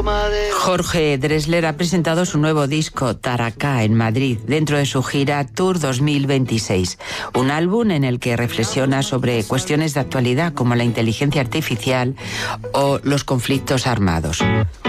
Jorge Drexler ha presentado su nuevo disco Taraka en Madrid, dentro de su gira Tour 2026, un álbum en el que reflexiona sobre cuestiones de actualidad como la inteligencia artificial o los conflictos armados.